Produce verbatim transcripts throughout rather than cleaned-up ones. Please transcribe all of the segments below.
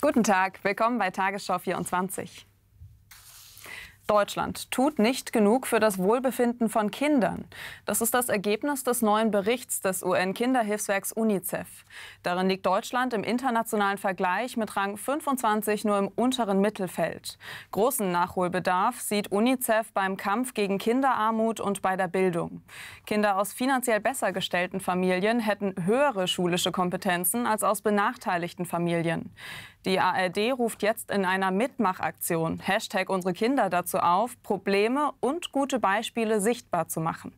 Guten Tag, willkommen bei Tagesschau vierundzwanzig. Deutschland tut nicht genug für das Wohlbefinden von Kindern. Das ist das Ergebnis des neuen Berichts des U N-Kinderhilfswerks UNICEF. Darin liegt Deutschland im internationalen Vergleich mit Rang fünfundzwanzig nur im unteren Mittelfeld. Großen Nachholbedarf sieht UNICEF beim Kampf gegen Kinderarmut und bei der Bildung. Kinder aus finanziell besser gestellten Familien hätten höhere schulische Kompetenzen als aus benachteiligten Familien. Die A R D ruft jetzt in einer Mitmachaktion, Hashtag unsere Kinder, dazu auf, Probleme und gute Beispiele sichtbar zu machen.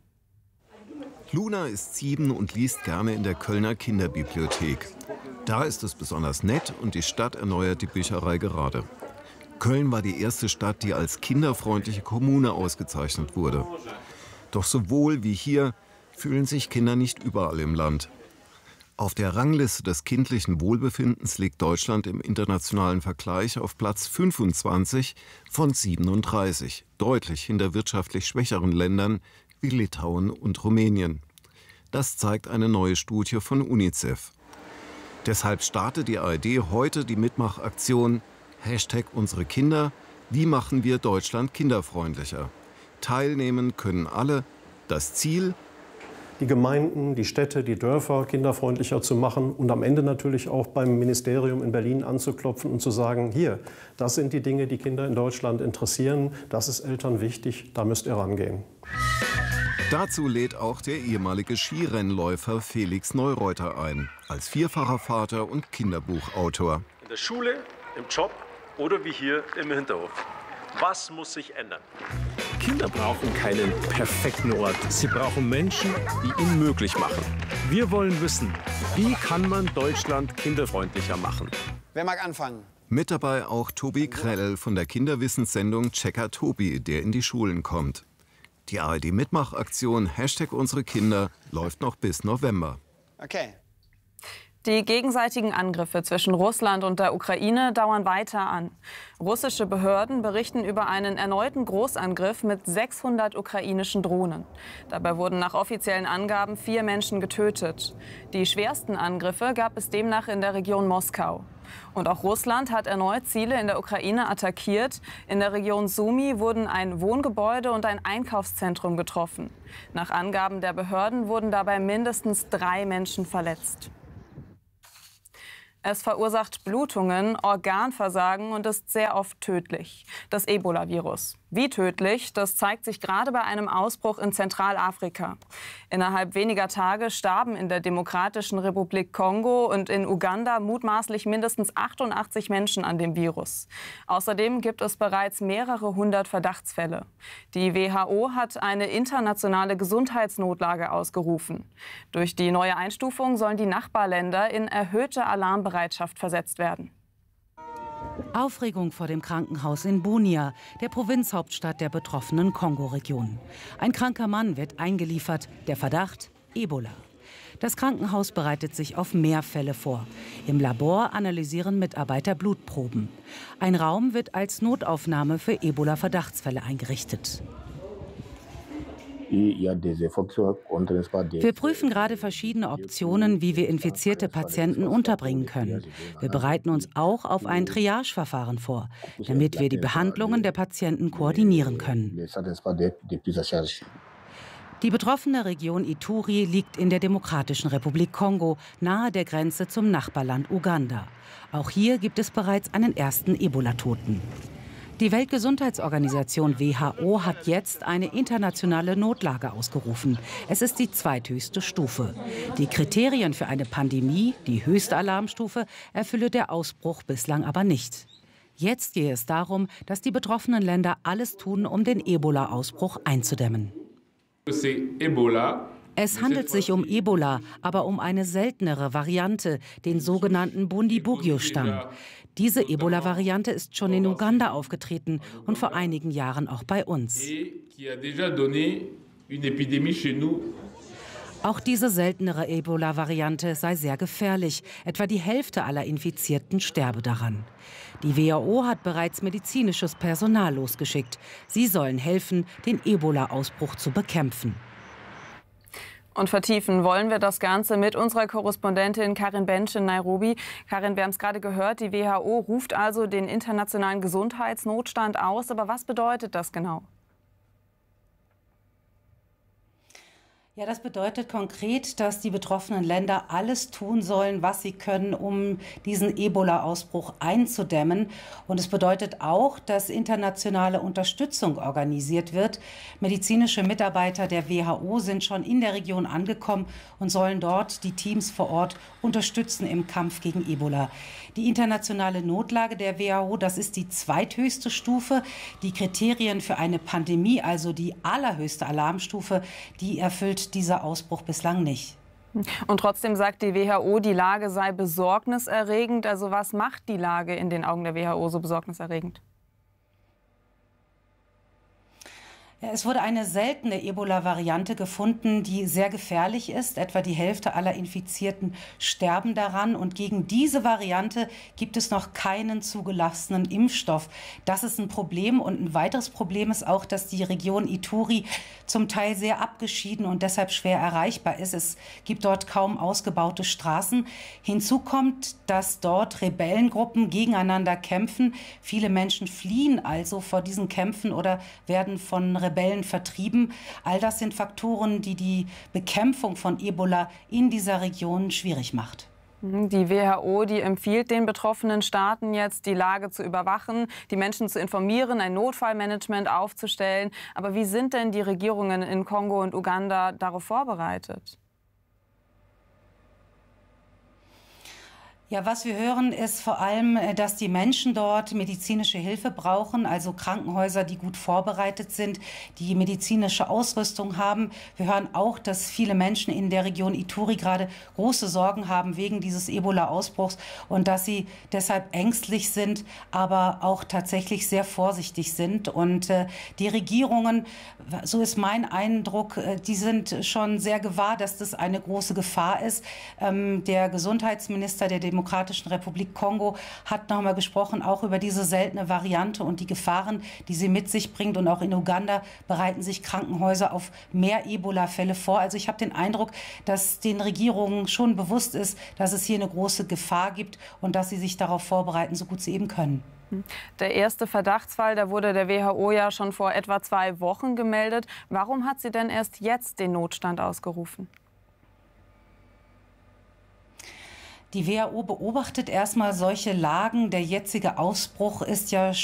Luna ist sieben und liest gerne in der Kölner Kinderbibliothek. Da ist es besonders nett und die Stadt erneuert die Bücherei gerade. Köln war die erste Stadt, die als kinderfreundliche Kommune ausgezeichnet wurde. Doch sowohl wie hier fühlen sich Kinder nicht überall im Land. Auf der Rangliste des kindlichen Wohlbefindens liegt Deutschland im internationalen Vergleich auf Platz fünfundzwanzig von siebenunddreißig, deutlich hinter wirtschaftlich schwächeren Ländern wie Litauen und Rumänien. Das zeigt eine neue Studie von UNICEF. Deshalb startet die A R D heute die Mitmachaktion Hashtag unsere Kinder. Wie machen wir Deutschland kinderfreundlicher? Teilnehmen können alle. Das Ziel: die Gemeinden, die Städte, die Dörfer kinderfreundlicher zu machen und am Ende natürlich auch beim Ministerium in Berlin anzuklopfen und zu sagen, hier, das sind die Dinge, die Kinder in Deutschland interessieren, das ist Eltern wichtig, da müsst ihr rangehen. Dazu lädt auch der ehemalige Skirennläufer Felix Neureuter ein, als vierfacher Vater und Kinderbuchautor. In der Schule, im Job oder wie hier im Hinterhof. Was muss sich ändern? Kinder brauchen keinen perfekten Ort. Sie brauchen Menschen, die ihn möglich machen. Wir wollen wissen, wie kann man Deutschland kinderfreundlicher machen? Wer mag anfangen? Mit dabei auch Tobi Krell von der Kinderwissenssendung Checker Tobi, der in die Schulen kommt. Die A R D-Mitmachaktion Hashtag unsere Kinder läuft noch bis November. Okay. Die gegenseitigen Angriffe zwischen Russland und der Ukraine dauern weiter an. Russische Behörden berichten über einen erneuten Großangriff mit sechshundert ukrainischen Drohnen. Dabei wurden nach offiziellen Angaben vier Menschen getötet. Die schwersten Angriffe gab es demnach in der Region Moskau. Und auch Russland hat erneut Ziele in der Ukraine attackiert. In der Region Sumy wurden ein Wohngebäude und ein Einkaufszentrum getroffen. Nach Angaben der Behörden wurden dabei mindestens drei Menschen verletzt. Es verursacht Blutungen, Organversagen und ist sehr oft tödlich. Das Ebola-Virus. Wie tödlich, das zeigt sich gerade bei einem Ausbruch in Zentralafrika. Innerhalb weniger Tage starben in der Demokratischen Republik Kongo und in Uganda mutmaßlich mindestens achtundachtzig Menschen an dem Virus. Außerdem gibt es bereits mehrere hundert Verdachtsfälle. Die W H O hat eine internationale Gesundheitsnotlage ausgerufen. Durch die neue Einstufung sollen die Nachbarländer in erhöhte Alarmbereitschaft versetzt werden. Aufregung vor dem Krankenhaus in Bunia, der Provinzhauptstadt der betroffenen Kongo-Region. Ein kranker Mann wird eingeliefert, der Verdacht Ebola. Das Krankenhaus bereitet sich auf mehr Fälle vor. Im Labor analysieren Mitarbeiter Blutproben. Ein Raum wird als Notaufnahme für Ebola-Verdachtsfälle eingerichtet. Wir prüfen gerade verschiedene Optionen, wie wir infizierte Patienten unterbringen können. Wir bereiten uns auch auf ein Triage-Verfahren vor, damit wir die Behandlungen der Patienten koordinieren können. Die betroffene Region Ituri liegt in der Demokratischen Republik Kongo, nahe der Grenze zum Nachbarland Uganda. Auch hier gibt es bereits einen ersten Ebola-Toten. Die Weltgesundheitsorganisation W H O hat jetzt eine internationale Notlage ausgerufen. Es ist die zweithöchste Stufe. Die Kriterien für eine Pandemie, die höchste Alarmstufe, erfülle der Ausbruch bislang aber nicht. Jetzt gehe es darum, dass die betroffenen Länder alles tun, um den Ebola-Ausbruch einzudämmen. Es handelt sich um Ebola, aber um eine seltenere Variante, den sogenannten Bundibugyo-Stamm. Diese Ebola-Variante ist schon in Uganda aufgetreten und vor einigen Jahren auch bei uns. Auch diese seltenere Ebola-Variante sei sehr gefährlich. Etwa die Hälfte aller Infizierten sterbe daran. Die W H O hat bereits medizinisches Personal losgeschickt. Sie sollen helfen, den Ebola-Ausbruch zu bekämpfen. Und vertiefen wollen wir das Ganze mit unserer Korrespondentin Karin Bench in Nairobi. Karin, wir haben es gerade gehört, die W H O ruft also den internationalen Gesundheitsnotstand aus. Aber was bedeutet das genau? Ja, das bedeutet konkret, dass die betroffenen Länder alles tun sollen, was sie können, um diesen Ebola-Ausbruch einzudämmen. Und es bedeutet auch, dass internationale Unterstützung organisiert wird. Medizinische Mitarbeiter der W H O sind schon in der Region angekommen und sollen dort die Teams vor Ort unterstützen im Kampf gegen Ebola. Die internationale Notlage der W H O, das ist die zweithöchste Stufe. Die Kriterien für eine Pandemie, also die allerhöchste Alarmstufe, die erfüllt dieser Ausbruch bislang nicht. Und trotzdem sagt die W H O, die Lage sei besorgniserregend. Also was macht die Lage in den Augen der W H O so besorgniserregend? Es wurde eine seltene Ebola-Variante gefunden, die sehr gefährlich ist. Etwa die Hälfte aller Infizierten sterben daran. Und gegen diese Variante gibt es noch keinen zugelassenen Impfstoff. Das ist ein Problem. Und ein weiteres Problem ist auch, dass die Region Ituri zum Teil sehr abgeschieden und deshalb schwer erreichbar ist. Es gibt dort kaum ausgebaute Straßen. Hinzu kommt, dass dort Rebellengruppen gegeneinander kämpfen. Viele Menschen fliehen also vor diesen Kämpfen oder werden von Rebellen vertrieben. All das sind Faktoren, die die Bekämpfung von Ebola in dieser Region schwierig macht. Die W H O, die empfiehlt den betroffenen Staaten jetzt, die Lage zu überwachen, die Menschen zu informieren, ein Notfallmanagement aufzustellen. Aber wie sind denn die Regierungen in Kongo und Uganda darauf vorbereitet? Ja, was wir hören, ist vor allem, dass die Menschen dort medizinische Hilfe brauchen, also Krankenhäuser, die gut vorbereitet sind, die medizinische Ausrüstung haben. Wir hören auch, dass viele Menschen in der Region Ituri gerade große Sorgen haben wegen dieses Ebola-Ausbruchs und dass sie deshalb ängstlich sind, aber auch tatsächlich sehr vorsichtig sind. Und äh, die Regierungen, so ist mein Eindruck, äh, die sind schon sehr gewahr, dass das eine große Gefahr ist. Ähm, der Gesundheitsminister der Demokratischen Republik Kongo hat noch mal gesprochen, auch über diese seltene Variante und die Gefahren, die sie mit sich bringt. Und auch in Uganda bereiten sich Krankenhäuser auf mehr Ebola-Fälle vor. Also ich habe den Eindruck, dass den Regierungen schon bewusst ist, dass es hier eine große Gefahr gibt und dass sie sich darauf vorbereiten, so gut sie eben können. Der erste Verdachtsfall, der wurde der W H O ja schon vor etwa zwei Wochen gemeldet. Warum hat sie denn erst jetzt den Notstand ausgerufen? Die W H O beobachtet erstmal solche Lagen. Der jetzige Ausbruch ist ja